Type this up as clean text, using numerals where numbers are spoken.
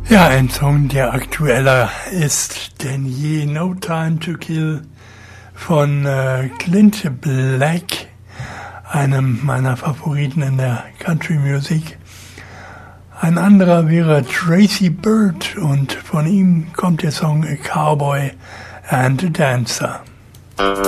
Ja, ein Song, der aktueller ist denn je, No Time to Kill von Clint Black, einem meiner Favoriten in der Country Music. Ein anderer wäre Tracy Byrd und von ihm kommt der Song A Cowboy and a Dancer.